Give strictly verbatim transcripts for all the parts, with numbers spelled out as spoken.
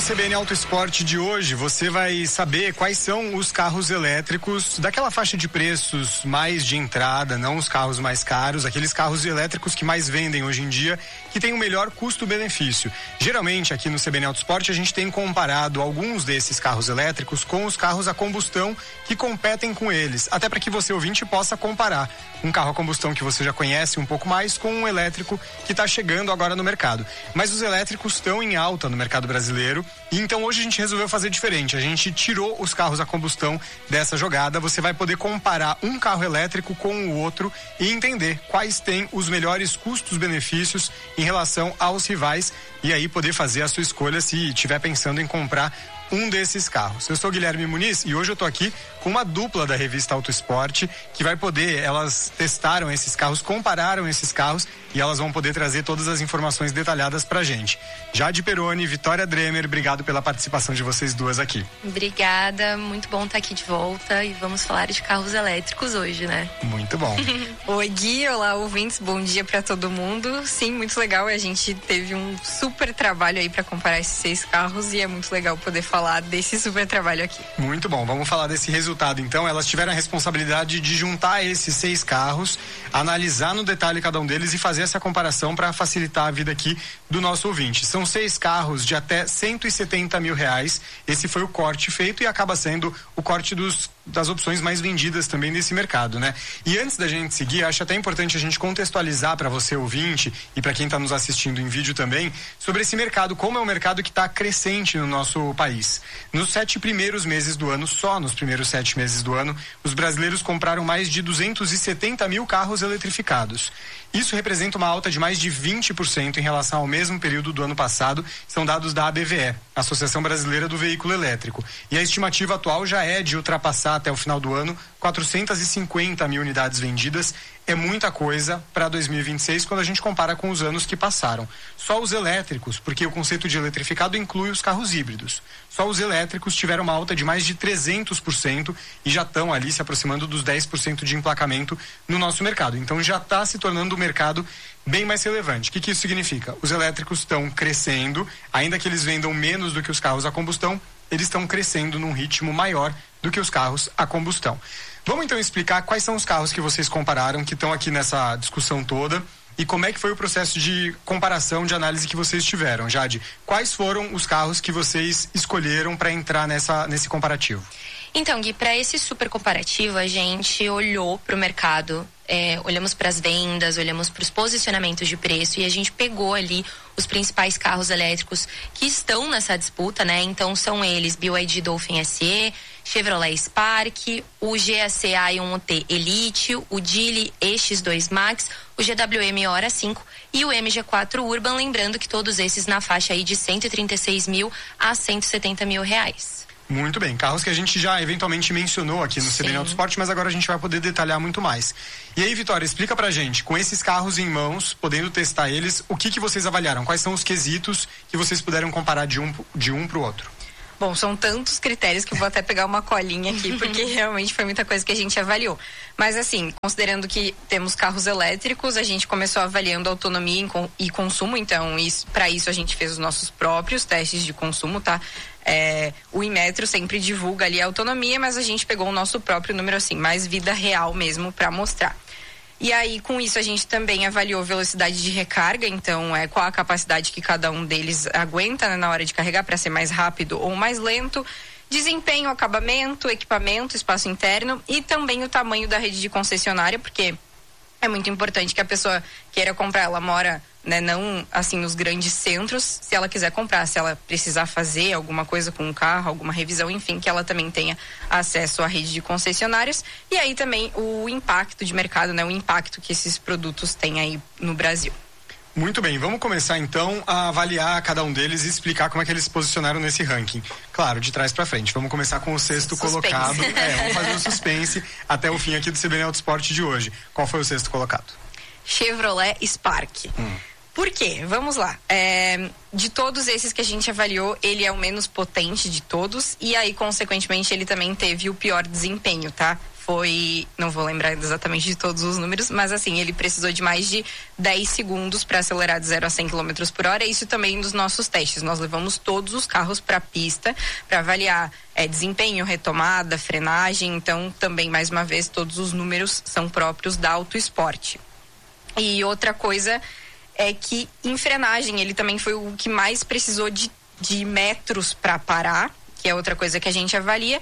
C B N Auto Esporte de hoje, você vai saber quais são os carros elétricos daquela faixa de preços mais de entrada, não os carros mais caros, aqueles carros elétricos que mais vendem hoje em dia, que tem o melhor custo-benefício. Geralmente, aqui no C B N Auto Esporte, a gente tem comparado alguns desses carros elétricos com os carros a combustão que competem com eles, até para que você, ouvinte, possa comparar um carro a combustão que você já conhece um pouco mais com um elétrico que está chegando agora no mercado. Mas os elétricos estão em alta no mercado brasileiro e então hoje a gente resolveu fazer diferente. A gente tirou os carros a combustão dessa jogada. Você vai poder comparar um carro elétrico com o outro e entender quais têm os melhores custos-benefícios em relação aos rivais e aí poder fazer a sua escolha se estiver pensando em comprar um desses carros. Eu sou Guilherme Muniz e hoje eu tô aqui com uma dupla da revista Auto Esporte que vai poder, elas testaram esses carros, compararam esses carros e elas vão poder trazer todas as informações detalhadas pra gente. Jade Peroni, Vitória Dremer, obrigado pela participação de vocês duas aqui. Obrigada, muito bom estar aqui de volta e vamos falar de carros elétricos hoje, né? Muito bom. Oi Gui, olá ouvintes, bom dia pra todo mundo. Sim, muito legal, a gente teve um super trabalho aí pra comparar esses seis carros e é muito legal poder falar falar desse super trabalho aqui. Muito bom, vamos falar desse resultado então. Elas tiveram a responsabilidade de juntar esses seis carros, analisar no detalhe cada um deles e fazer essa comparação para facilitar a vida aqui do nosso ouvinte. São seis carros de até cento e setenta mil reais, esse foi o corte feito e acaba sendo o corte dos das opções mais vendidas também desse mercado, né? E antes da gente seguir, acho até importante a gente contextualizar para você ouvinte e para quem está nos assistindo em vídeo também, sobre esse mercado, como é um mercado que está crescente no nosso país. Nos sete primeiros meses do ano, só nos primeiros sete meses do ano, os brasileiros compraram mais de duzentos e setenta mil carros eletrificados. Isso representa uma alta de mais de vinte por cento em relação ao mesmo período do ano passado, são dados da A B V E, Associação Brasileira do Veículo Elétrico. E a estimativa atual já é de ultrapassar até o final do ano quatrocentas e cinquenta mil unidades vendidas. É muita coisa para dois mil e vinte e seis quando a gente compara com os anos que passaram. Só os elétricos, porque o conceito de eletrificado inclui os carros híbridos. Só os elétricos tiveram uma alta de mais de trezentos por cento e já estão ali se aproximando dos dez por cento de emplacamento no nosso mercado. Então já está se tornando um mercado bem mais relevante. O que, que isso significa? Os elétricos estão crescendo, ainda que eles vendam menos do que os carros a combustão, eles estão crescendo num ritmo maior do que os carros a combustão. Vamos então explicar quais são os carros que vocês compararam, que estão aqui nessa discussão toda, e como é que foi o processo de comparação, de análise que vocês tiveram. Jade, quais foram os carros que vocês escolheram para entrar nessa, nesse comparativo? Então, Gui, para esse super comparativo, a gente olhou para o mercado, é, olhamos para as vendas, olhamos para os posicionamentos de preço e a gente pegou ali os principais carros elétricos que estão nessa disputa, né? Então, são eles B Y D Dolphin S E, Chevrolet Spark, o G A C A I um T Elite, o Geely E X dois Max, o G W M Hora cinco e o M G quatro Urban, lembrando que todos esses na faixa aí de cento e trinta e seis mil a cento e setenta mil reais. Muito bem, carros que a gente já eventualmente mencionou aqui no C B N Auto Esporte, mas agora a gente vai poder detalhar muito mais. E aí, Vitória, explica pra gente, com esses carros em mãos, podendo testar eles, o que que vocês avaliaram? Quais são os quesitos que vocês puderam comparar de um, de um pro outro? Bom, são tantos critérios que eu vou até pegar uma colinha aqui, porque realmente foi muita coisa que a gente avaliou. Mas assim, considerando que temos carros elétricos, a gente começou avaliando autonomia e consumo, então isso, para isso a gente fez os nossos próprios testes de consumo, tá? É, o Inmetro sempre divulga ali a autonomia, mas a gente pegou o nosso próprio número assim, mais vida real mesmo para mostrar. E aí, com isso, a gente também avaliou velocidade de recarga, então, é qual a capacidade que cada um deles aguenta, né, na hora de carregar, para ser mais rápido ou mais lento. Desempenho, acabamento, equipamento, espaço interno e também o tamanho da rede de concessionária, porque é muito importante que a pessoa queira comprar, ela mora, né, não assim nos grandes centros, se ela quiser comprar, se ela precisar fazer alguma coisa com o carro, alguma revisão, enfim, que ela também tenha acesso à rede de concessionárias e aí também o impacto de mercado, né, o impacto que esses produtos têm aí no Brasil. Muito bem, vamos começar então a avaliar cada um deles e explicar como é que eles se posicionaram nesse ranking. Claro, de trás pra frente. Vamos começar com o sexto suspense. colocado. É, vamos fazer um suspense até o fim aqui do C B N Auto Esporte de hoje. Qual foi o sexto colocado? Chevrolet Spark. Hum. Por quê? Vamos lá. É, de todos esses que a gente avaliou, ele é o menos potente de todos e aí, consequentemente, ele também teve o pior desempenho, tá? foi, não vou lembrar exatamente de todos os números, mas assim, ele precisou de mais de dez segundos para acelerar de zero a cem quilômetros por hora. Isso também nos nossos testes. Nós levamos todos os carros para a pista para avaliar é, desempenho, retomada, frenagem. Então, também, mais uma vez, todos os números são próprios da Auto Sport. E outra coisa é que em frenagem ele também foi o que mais precisou de, de metros para parar, que é outra coisa que a gente avalia.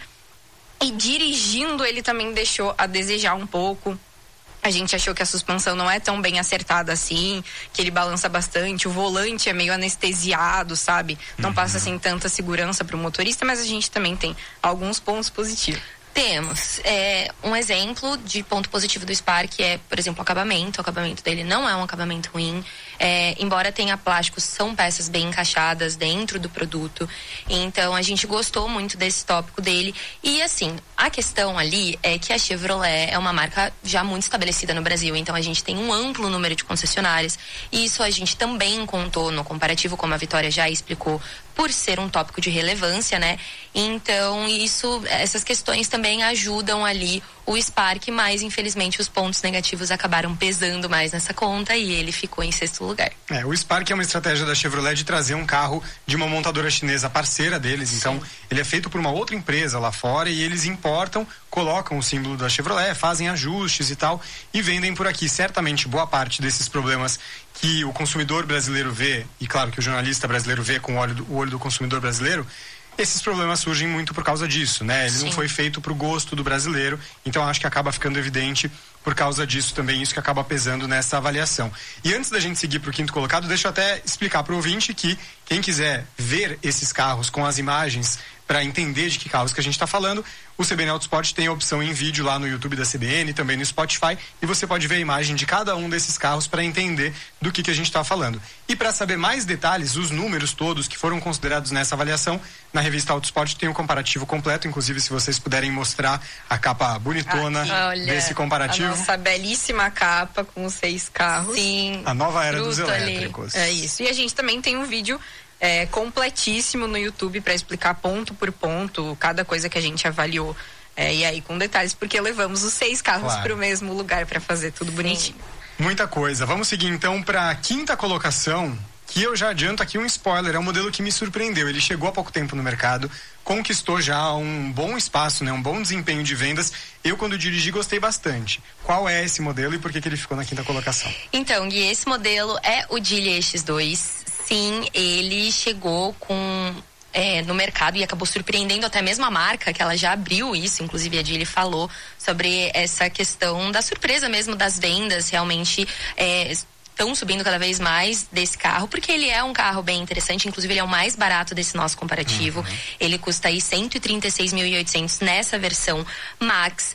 E dirigindo ele também deixou a desejar um pouco. A gente achou que a suspensão não é tão bem acertada assim, que ele balança bastante, o volante é meio anestesiado, sabe? Não uhum. passa assim tanta segurança para o motorista, mas a gente também tem alguns pontos positivos. Temos. É, um exemplo de ponto positivo do Spark é, por exemplo, o acabamento. O acabamento dele não é um acabamento ruim. É, embora tenha plásticos, são peças bem encaixadas dentro do produto. Então, a gente gostou muito desse tópico dele. E, assim, a questão ali é que a Chevrolet é uma marca já muito estabelecida no Brasil. Então, a gente tem um amplo número de concessionárias. E isso a gente também contou no comparativo, como a Vitória já explicou, por ser um tópico de relevância, né? Então, isso, essas questões também ajudam ali o Spark, mas infelizmente os pontos negativos acabaram pesando mais nessa conta e ele ficou em sexto lugar. É, o Spark é uma estratégia da Chevrolet de trazer um carro de uma montadora chinesa parceira deles. Sim. Então, ele é feito por uma outra empresa lá fora e eles importam, colocam o símbolo da Chevrolet, fazem ajustes e tal e vendem por aqui. Certamente, boa parte desses problemas que o consumidor brasileiro vê, e claro que o jornalista brasileiro vê com o olho do, o olho do consumidor brasileiro, esses problemas surgem muito por causa disso, né? Ele Sim. não foi feito pro gosto do brasileiro, então acho que acaba ficando evidente por causa disso também, isso que acaba pesando nessa avaliação. E antes da gente seguir pro quinto colocado, deixa eu até explicar pro ouvinte que quem quiser ver esses carros com as imagens para entender de que carros que a gente está falando, o C B N Autosport tem a opção em vídeo lá no YouTube da C B N, também no Spotify, e você pode ver a imagem de cada um desses carros para entender do que, que a gente está falando. E para saber mais detalhes, os números todos que foram considerados nessa avaliação, na revista Autosport tem um comparativo completo, inclusive se vocês puderem mostrar a capa bonitona Aqui, desse comparativo. A nossa belíssima capa com os seis carros. Sim. A nova era dos ali. elétricos. É isso. E a gente também tem um vídeo É, completíssimo no YouTube para explicar ponto por ponto cada coisa que a gente avaliou, é, e aí com detalhes, porque levamos os seis carros claro. para o mesmo lugar para fazer tudo bonitinho. Muita coisa. Vamos seguir então para a quinta colocação, que eu já adianto aqui um spoiler, é um modelo que me surpreendeu. Ele chegou há pouco tempo no mercado, conquistou já um bom espaço, né, um bom desempenho de vendas. Eu, quando dirigi, gostei bastante. Qual é esse modelo e por que, que ele ficou na quinta colocação? Então, Gui, esse modelo é o Geely E X dois. Sim, ele chegou com é, no mercado e acabou surpreendendo até mesmo a marca, que ela já abriu isso, inclusive a Geely falou sobre essa questão da surpresa mesmo das vendas, realmente é, estão subindo cada vez mais desse carro, porque ele é um carro bem interessante, inclusive ele é o mais barato desse nosso comparativo, uhum. Ele custa aí cento e trinta e seis mil e oitocentos nessa versão Max,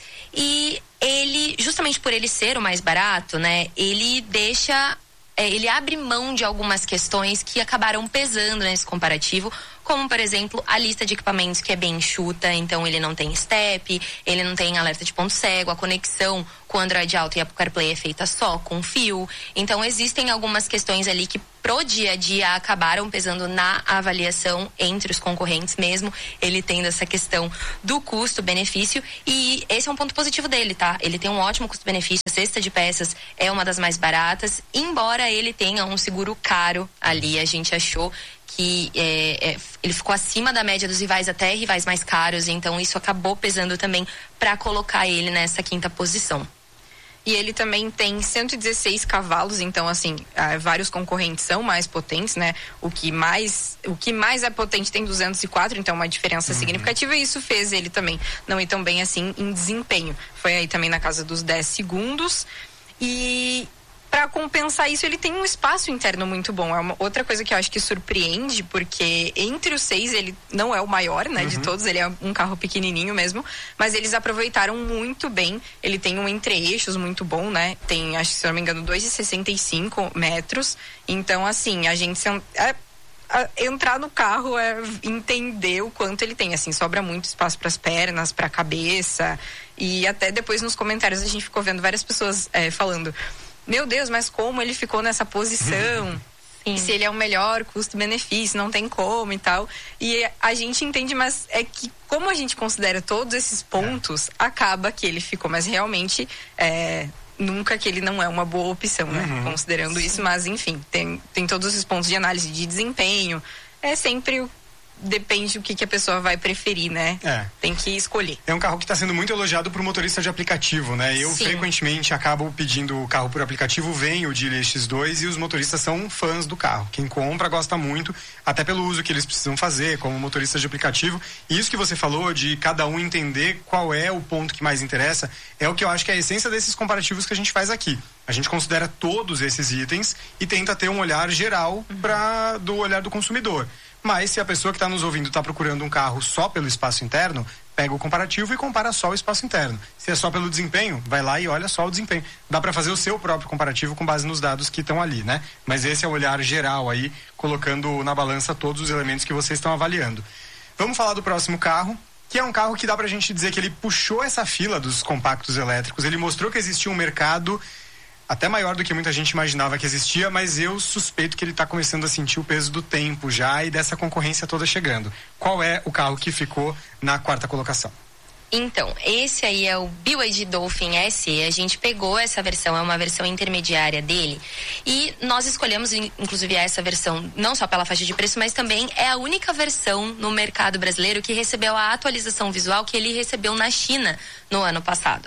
e ele, justamente por ele ser o mais barato, né, ele deixa... É, ele abre mão de algumas questões que acabaram pesando nesse comparativo, como, por exemplo, a lista de equipamentos que é bem enxuta, então ele não tem step, ele não tem alerta de ponto cego, a conexão com o Android Auto e Apple CarPlay é feita só com fio. Então, existem algumas questões ali que pro dia a dia acabaram pesando na avaliação entre os concorrentes mesmo, ele tendo essa questão do custo-benefício, e esse é um ponto positivo dele, tá? Ele tem um ótimo custo-benefício, a cesta de peças é uma das mais baratas, embora ele tenha um seguro caro ali, a gente achou que é, é, ele ficou acima da média dos rivais, até rivais mais caros, então isso acabou pesando também para colocar ele nessa quinta posição. E ele também tem cento e dezesseis cavalos, então assim, ah, vários concorrentes são mais potentes, né? O que mais, o que mais é potente tem duzentos e quatro, então uma diferença uhum. significativa, e isso fez ele também não ir tão bem assim em desempenho. Foi aí também na casa dos dez segundos, e para compensar isso, ele tem um espaço interno muito bom. É uma outra coisa que eu acho que surpreende, porque entre os seis ele não é o maior, né, uhum. de todos, ele é um carro pequenininho mesmo, mas eles aproveitaram muito bem. Ele tem um entre-eixos muito bom, né? Tem, acho que se eu não me engano, dois vírgula sessenta e cinco metros. Então, assim, a gente é, a, entrar no carro é entender o quanto ele tem, assim, sobra muito espaço para as pernas, para a cabeça, e até depois nos comentários a gente ficou vendo várias pessoas é, falando: meu Deus, mas como ele ficou nessa posição? Sim. Se ele é o melhor custo-benefício, não tem como e tal. E a gente entende, mas é que como a gente considera todos esses pontos, é. acaba que ele ficou, mas realmente é, nunca que ele não é uma boa opção, né? Uhum. Considerando Sim. isso, mas enfim, tem, tem todos esses pontos de análise de desempenho. É sempre o depende do que, que a pessoa vai preferir, né? É. Tem que escolher. É um carro que está sendo muito elogiado por motorista de aplicativo, né? Eu Sim. frequentemente acabo pedindo o carro por aplicativo, vem o Geely X dois e os motoristas são fãs do carro. Quem compra gosta muito, até pelo uso que eles precisam fazer como motoristas de aplicativo. E isso que você falou de cada um entender qual é o ponto que mais interessa, é o que eu acho que é a essência desses comparativos que a gente faz aqui. A gente considera todos esses itens e tenta ter um olhar geral uhum. pra, do olhar do consumidor. Mas se a pessoa que está nos ouvindo está procurando um carro só pelo espaço interno, pega o comparativo e compara só o espaço interno. Se é só pelo desempenho, vai lá e olha só o desempenho. Dá para fazer o seu próprio comparativo com base nos dados que estão ali, né? Mas esse é o olhar geral aí, colocando na balança todos os elementos que vocês estão avaliando. Vamos falar do próximo carro, que é um carro que dá pra gente dizer que ele puxou essa fila dos compactos elétricos, ele mostrou que existia um mercado até maior do que muita gente imaginava que existia, mas eu suspeito que ele está começando a sentir o peso do tempo já e dessa concorrência toda chegando. Qual é o carro que ficou na quarta colocação? Então, esse aí é o B Y D Dolphin S E. A gente pegou essa versão, é uma versão intermediária dele. E nós escolhemos, inclusive, essa versão não só pela faixa de preço, mas também é a única versão no mercado brasileiro que recebeu a atualização visual que ele recebeu na China no ano passado.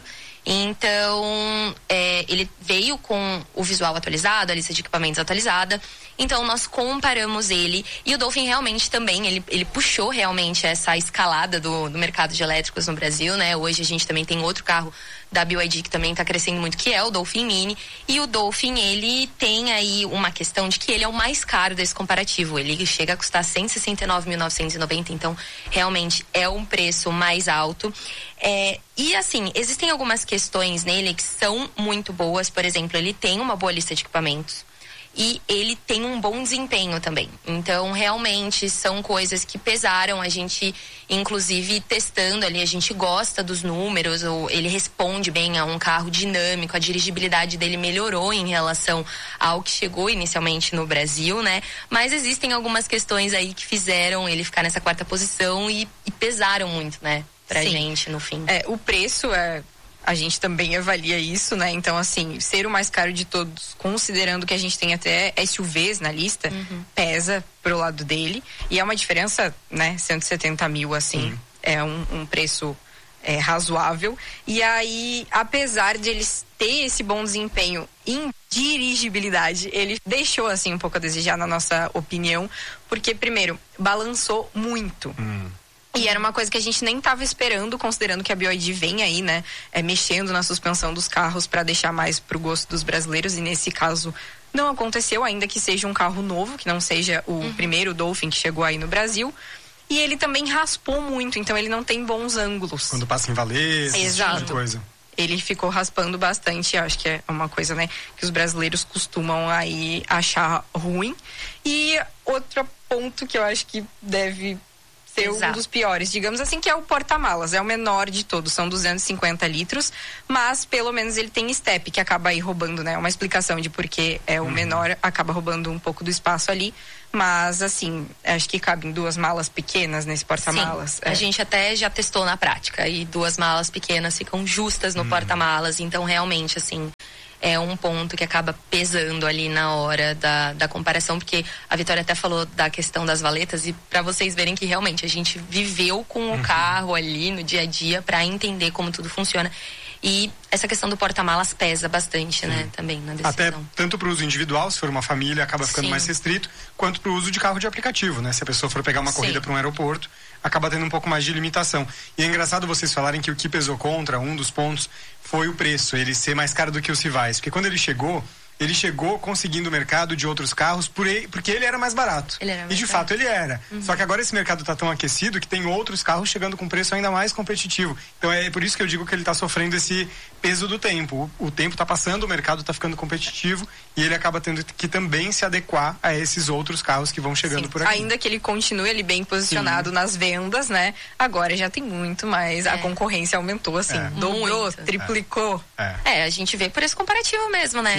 Então, é, ele veio com o visual atualizado, a lista de equipamentos atualizada. Então, nós comparamos ele. E o Dolphin realmente também, ele, ele puxou realmente essa escalada do, do mercado de elétricos no Brasil, né? Hoje a gente também tem outro carro da B Y D que também está crescendo muito, que é o Dolphin Mini. E o Dolphin, ele tem aí uma questão de que ele é o mais caro desse comparativo. Ele chega a custar cento e sessenta e nove mil novecentos e noventa, então realmente é um preço mais alto. É, e assim, existem algumas questões nele que são muito boas. Por exemplo, ele tem uma boa lista de equipamentos e ele tem um bom desempenho também. Então, realmente são coisas que pesaram. A gente, inclusive, testando ali, a gente gosta dos números, ou ele responde bem a um carro dinâmico, a dirigibilidade dele melhorou em relação ao que chegou inicialmente no Brasil, né? Mas existem algumas questões aí que fizeram ele ficar nessa quarta posição e, e pesaram muito, né? Pra Sim. gente, no fim. É, o preço é... A gente também avalia isso, né? Então, assim, ser o mais caro de todos, considerando que a gente tem até S U Vs na lista, uhum. pesa pro lado dele. E é uma diferença, né? cento e setenta mil, assim, uhum. é um, um preço é, razoável. E aí, apesar de eles ter esse bom desempenho em dirigibilidade, ele deixou, assim, um pouco a desejar, na nossa opinião. Porque, primeiro, balançou muito. Uhum. E era uma coisa que a gente nem estava esperando, considerando que a B Y D vem aí, né, é, mexendo na suspensão dos carros para deixar mais pro gosto dos brasileiros, e nesse caso não aconteceu, ainda que seja um carro novo, que não seja o uhum. primeiro Dolphin que chegou aí no Brasil. E ele também raspou muito, então ele não tem bons ângulos. Quando passa em valência, esse tipo de coisa. Ele ficou raspando bastante, acho que é uma coisa, né, que os brasileiros costumam aí achar ruim. E outro ponto que eu acho que deve ser Exato. um dos piores, digamos assim, que é o porta-malas. É o menor de todos, são duzentos e cinquenta litros, mas pelo menos ele tem step, que acaba aí roubando, né? Uma explicação de por que é o uhum. menor, acaba roubando um pouco do espaço ali. Mas, assim, acho que cabem duas malas pequenas nesse porta-malas. É. A gente até já testou na prática, e duas malas pequenas ficam justas no uhum. porta-malas, então realmente, assim, é um ponto que acaba pesando ali na hora da, da comparação, porque a Vitória até falou da questão das valetas, e para vocês verem que realmente a gente viveu com o uhum. carro ali no dia a dia para entender como tudo funciona. E essa questão do porta-malas pesa bastante, Sim. né, também na decisão. Até tanto para o uso individual, se for uma família, acaba ficando Sim. mais restrito, quanto para o uso de carro de aplicativo, né? Se a pessoa for pegar uma Sim. corrida para um aeroporto, acaba tendo um pouco mais de limitação. E é engraçado vocês falarem que o que pesou contra, um dos pontos, foi o preço, ele ser mais caro do que o Civais. Porque quando ele chegou, ele chegou conseguindo o mercado de outros carros por ele, porque ele era mais barato. Ele era mais e de barato. fato ele era. Uhum. Só que agora esse mercado está tão aquecido que tem outros carros chegando com preço ainda mais competitivo. Então é por isso que eu digo que ele está sofrendo esse peso do tempo. O, o tempo está passando, o mercado está ficando competitivo e ele acaba tendo que também se adequar a esses outros carros que vão chegando Sim. por aqui. Ainda que ele continue ali bem posicionado Sim. nas vendas, né? Agora já tem muito mais. É. A concorrência aumentou, assim. É. Dobrou, muito. triplicou. É. é, a gente vê por esse comparativo mesmo, né? Sim. A gente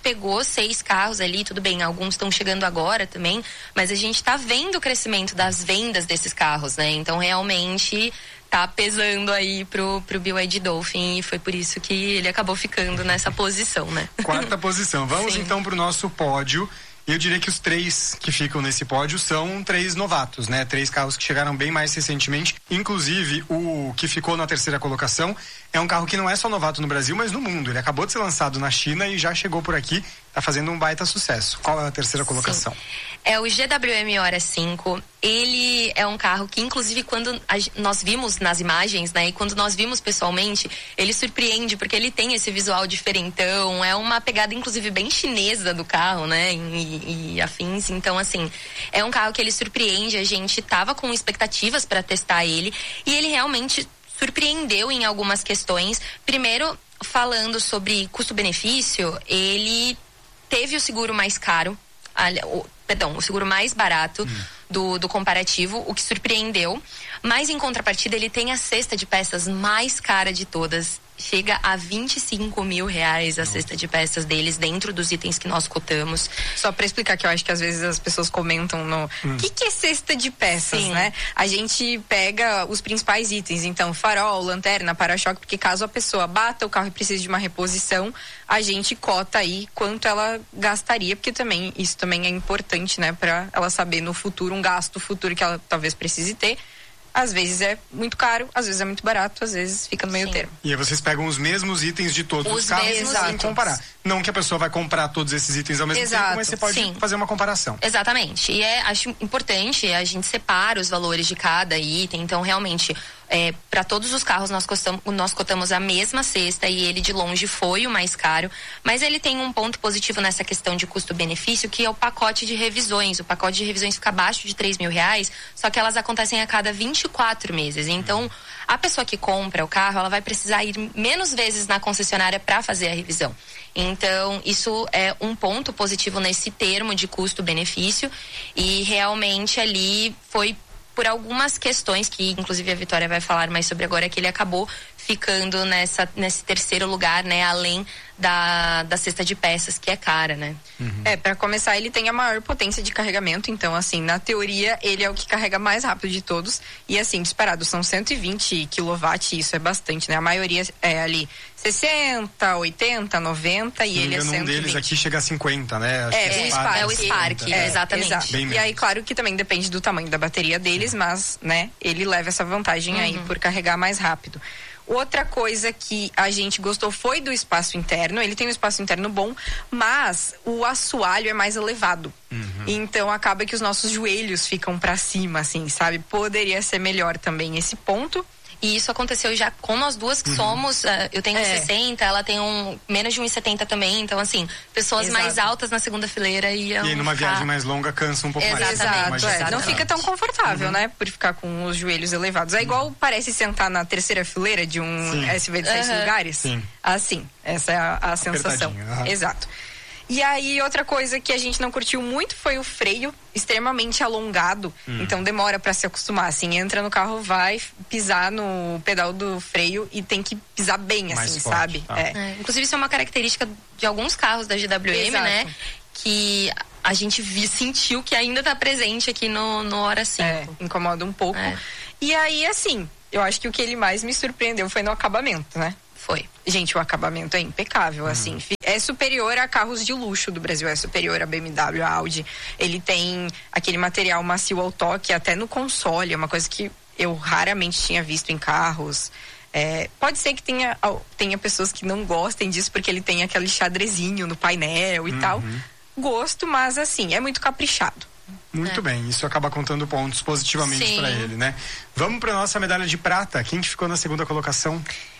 pegou seis carros ali, tudo bem, alguns estão chegando agora também, mas a gente tá vendo o crescimento das vendas desses carros, né? Então, realmente tá pesando aí pro, pro B Y D Dolphin, e foi por isso que ele acabou ficando nessa posição, né? Quarta posição. Vamos Sim. então pro nosso pódio. Eu diria que os três que ficam nesse pódio são três novatos, né? Três carros que chegaram bem mais recentemente. Inclusive, o que ficou na terceira colocação é um carro que não é só novato no Brasil, mas no mundo. Ele acabou de ser lançado na China e já chegou por aqui, tá fazendo um baita sucesso. Qual é a terceira colocação? Sim. É o G W M Hora cinco. Ele é um carro que, inclusive, quando a, nós vimos nas imagens, né? E quando nós vimos pessoalmente, ele surpreende, porque ele tem esse visual diferentão. É uma pegada, inclusive, bem chinesa do carro, né? E, e afins. Então, assim, é um carro que ele surpreende. A gente tava com expectativas para testar ele. E ele realmente surpreendeu em algumas questões. Primeiro, falando sobre custo-benefício, ele teve o seguro mais caro. O, perdão, o seguro mais barato hum. do, do comparativo, o que surpreendeu. Mas, em contrapartida, ele tem a cesta de peças mais cara de todas. Chega a vinte e cinco mil reais a Nossa. cesta de peças deles, dentro dos itens que nós cotamos. Só para explicar, que eu acho que às vezes as pessoas comentam no... O hum. que, que é cesta de peças, Sim. né? A gente pega os principais itens, então farol, lanterna, para-choque, porque caso a pessoa bata o carro e precise de uma reposição, a gente cota aí quanto ela gastaria, porque também isso também é importante, né? Para ela saber no futuro, um gasto futuro que ela talvez precise ter. Às vezes é muito caro, às vezes é muito barato, às vezes fica no meio Sim. termo. E aí vocês pegam os mesmos itens de todos os, os carros sem comparar. Não que a pessoa vai comprar todos esses itens ao mesmo Exato. tempo, mas você pode Sim. fazer uma comparação. Exatamente. E é, acho importante, a gente separa os valores de cada item. Então, realmente, é, para todos os carros nós cotamos, nós cotamos a mesma cesta, e ele de longe foi o mais caro. Mas ele tem um ponto positivo nessa questão de custo-benefício, que é o pacote de revisões. O pacote de revisões fica abaixo de três mil reais, só que elas acontecem a cada vinte e quatro meses. Então, a pessoa que compra o carro, ela vai precisar ir menos vezes na concessionária para fazer a revisão. Então, isso é um ponto positivo nesse termo de custo-benefício, e realmente ali foi por algumas questões que, inclusive, a Vitória vai falar mais sobre agora, que ele acabou ficando nessa, nesse terceiro lugar, né? Além da, da cesta de peças, que é cara, né? Uhum. É, para começar, ele tem a maior potência de carregamento, então, assim, na teoria, ele é o que carrega mais rápido de todos, e assim, disparado, são cento e vinte quilowatts, isso é bastante, né? A maioria é ali sessenta, oitenta, noventa, e ele é cento e vinte. Um deles aqui chega a cinquenta, né? Acho é, é, o Spark, é o Spark, é, exatamente. Exato. E aí, claro que também depende do tamanho da bateria deles, mas, né, ele leva essa vantagem uhum. aí por carregar mais rápido. Outra coisa que a gente gostou foi do espaço interno. Ele tem um espaço interno bom, mas o assoalho é mais elevado. Uhum. Então acaba que os nossos joelhos ficam pra cima, assim, sabe? Poderia ser melhor também esse ponto. E isso aconteceu já com nós duas, que uhum. somos, uh, eu tenho é. um sessenta, ela tem um menos de um e setenta também, então assim, pessoas Exato. mais altas na segunda fileira iam E aí numa ficar... viagem mais longa cansa um pouco Exatamente. mais. Exato, é. Não fica tão confortável, uhum. né, por ficar com os joelhos elevados. É igual parece sentar na terceira fileira de um Sim. S U V de seis uhum. lugares. Sim. Assim, essa é a, a sensação. Uhum. Exato. E aí, outra coisa que a gente não curtiu muito foi o freio extremamente alongado. Hum. Então, demora para se acostumar. Assim, entra no carro, vai pisar no pedal do freio e tem que pisar bem, Mais assim, forte, sabe? Tá. É. É, inclusive, isso é uma característica de alguns carros da G W M, Exato. né? Que a gente vi, sentiu que ainda tá presente aqui no, no Hora cinco. É, incomoda um pouco. É. E aí, assim, eu acho que o que ele mais me surpreendeu foi no acabamento, né? Foi. Gente, o acabamento é impecável, hum. assim. É superior a carros de luxo do Brasil, é superior a B M W, a Audi. Ele tem aquele material macio ao toque, até no console, é uma coisa que eu raramente tinha visto em carros. É, pode ser que tenha, tenha pessoas que não gostem disso, porque ele tem aquele xadrezinho no painel e uhum. tal. Gosto, mas assim, é muito caprichado. Muito é. bem, isso acaba contando pontos positivamente para ele, né? Vamos para nossa medalha de prata. Quem que ficou na segunda colocação?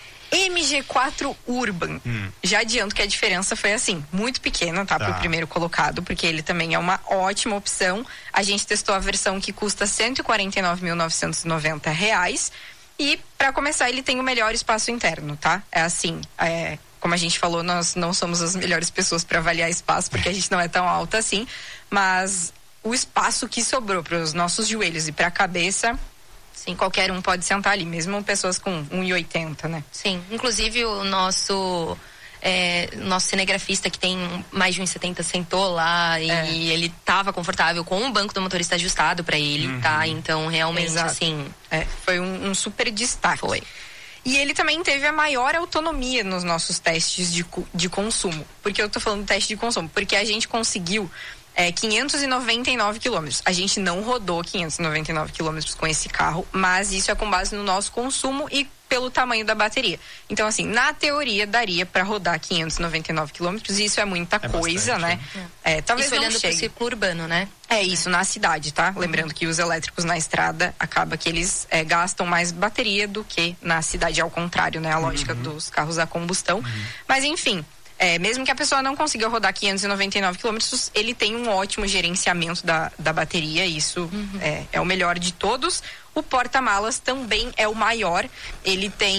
M G quatro Urban. Hum. Já adianto que a diferença foi assim, muito pequena, tá? Pro primeiro colocado, porque ele também é uma ótima opção. A gente testou a versão que custa cento e quarenta e nove mil novecentos e noventa reais. E para começar, ele tem o melhor espaço interno, tá? É assim, é, como a gente falou, nós não somos as melhores pessoas para avaliar espaço, porque a gente não é tão alta assim, mas o espaço que sobrou para os nossos joelhos e para a cabeça, sim, qualquer um pode sentar ali, mesmo pessoas com um e oitenta, né? Sim, inclusive o nosso É, nosso cinegrafista que tem mais de um e setenta sentou lá e É. ele tava confortável com o banco do motorista ajustado para ele, uhum. tá? Então, realmente, Exato. assim... É, foi um, um super destaque. Foi. E ele também teve a maior autonomia nos nossos testes de, de consumo. Por que eu tô falando teste de consumo? Porque a gente conseguiu é, quinhentos e noventa e nove quilômetros. A gente não rodou quinhentos e noventa e nove quilômetros com esse carro, mas isso é com base no nosso consumo e pelo tamanho da bateria. Então, assim, na teoria daria para rodar quinhentos e noventa e nove quilômetros, e isso é muita é coisa, bastante, né? É, talvez isso não olhando chegue. pro círculo urbano, né? É isso, na cidade, tá? Uhum. Lembrando que os elétricos na estrada, acaba que eles é, gastam mais bateria do que na cidade, ao contrário, né? A lógica uhum. dos carros a combustão. Uhum. Mas, enfim... É, mesmo que a pessoa não consiga rodar quinhentos e noventa e nove quilômetros, ele tem um ótimo gerenciamento da, da bateria, isso uhum. é, é o melhor de todos. O porta-malas também é o maior, ele tem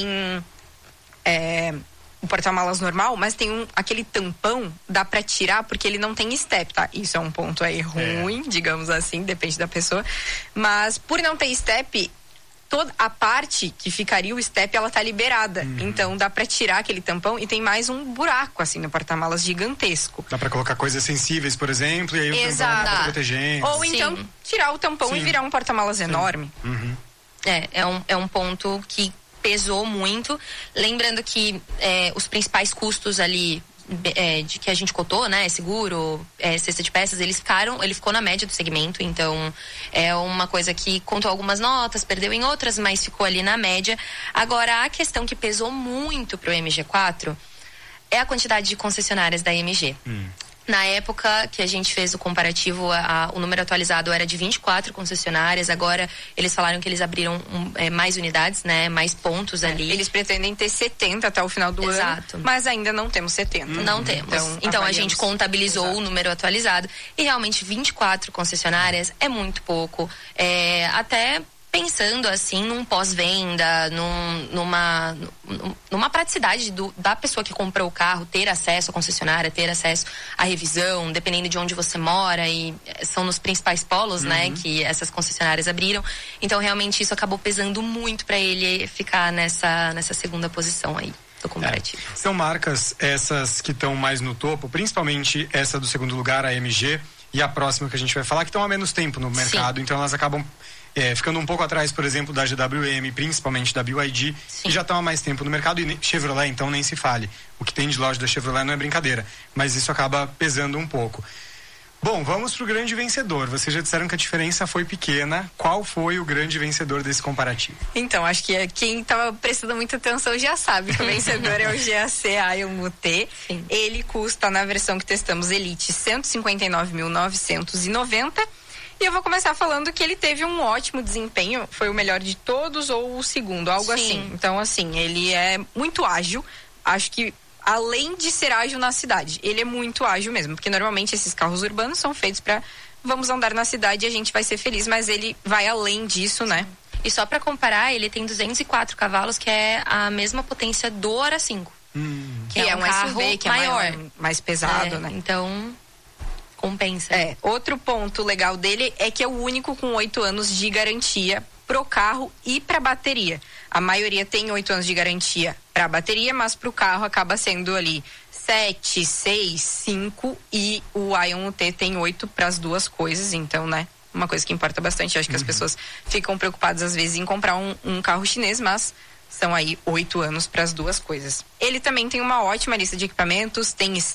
é, o porta-malas normal, mas tem um, aquele tampão, dá pra tirar porque ele não tem step, tá? Isso é um ponto aí ruim, é. digamos assim, depende da pessoa, mas por não ter step... toda a parte que ficaria o step, ela tá liberada. Uhum. Então dá pra tirar aquele tampão e tem mais um buraco assim no porta-malas gigantesco. Dá pra colocar coisas sensíveis, por exemplo, e aí o Exato. tampão acaba protegendo. Ou Sim. então tirar o tampão Sim. e virar um porta-malas enorme. Uhum. É, é um, é um ponto que pesou muito. Lembrando que é, os principais custos ali É, de que a gente cotou, né, seguro, é, cesta de peças, eles ficaram, ele ficou na média do segmento, então é uma coisa que contou algumas notas, perdeu em outras, mas ficou ali na média. Agora, a questão que pesou muito pro M G quatro é a quantidade de concessionárias da M G. Hum. Na época que a gente fez o comparativo, a, a, o número atualizado era de vinte e quatro concessionárias. Agora eles falaram que eles abriram um, é, mais unidades, né? Mais pontos ali. Eles pretendem ter setenta até o final do Exato. ano, mas ainda não temos setenta. Uhum. Não temos. Então, então a gente contabilizou Exato. o número atualizado e realmente vinte e quatro concessionárias é muito pouco. É, até pensando assim num pós-venda, num, numa, numa praticidade do, da pessoa que comprou o carro, ter acesso à concessionária, ter acesso à revisão, dependendo de onde você mora, e são nos principais polos, uhum. né, que essas concessionárias abriram. Então realmente isso acabou pesando muito para ele ficar nessa, nessa segunda posição aí do comparativo. É. São marcas essas que estão mais no topo, principalmente essa do segundo lugar, a M G, e a próxima que a gente vai falar, que estão há menos tempo no mercado. Sim. Então elas acabam É, ficando um pouco atrás, por exemplo, da G W M, principalmente da B Y D, Sim. que já estão há mais tempo no mercado, e Chevrolet, então, nem se fale. O que tem de loja da Chevrolet não é brincadeira, mas isso acaba pesando um pouco. Bom, vamos pro grande vencedor. Vocês já disseram que a diferença foi pequena. Qual foi o grande vencedor desse comparativo? Então, acho que quem estava prestando muita atenção já sabe que o vencedor é o G A C Ion U T. Sim. Ele custa, na versão que testamos, Elite, cento e cinquenta e nove mil novecentos e noventa. E eu vou começar falando que ele teve um ótimo desempenho, foi o melhor de todos ou o segundo, algo Sim. assim. Então, assim, ele é muito ágil, acho que além de ser ágil na cidade, ele é muito ágil mesmo, porque normalmente esses carros urbanos são feitos para vamos andar na cidade e a gente vai ser feliz, mas ele vai além disso, né? E só para comparar, ele tem duzentos e quatro cavalos, que é a mesma potência do Hora cinco. Hum. Que, que é, é um, um carro S U V, que maior. é maior, mais pesado, é, né? Então... compensa. É, outro ponto legal dele é que é o único com oito anos de garantia pro carro e pra bateria. A maioria tem oito anos de garantia pra bateria, mas pro carro acaba sendo ali sete, seis, cinco, e o Ion U T tem oito pras duas coisas, então, né? Uma coisa que importa bastante. Acho que uhum. as pessoas ficam preocupadas às vezes em comprar um, um carro chinês, mas são aí oito anos para as duas coisas. Ele também tem uma ótima lista de equipamentos, tem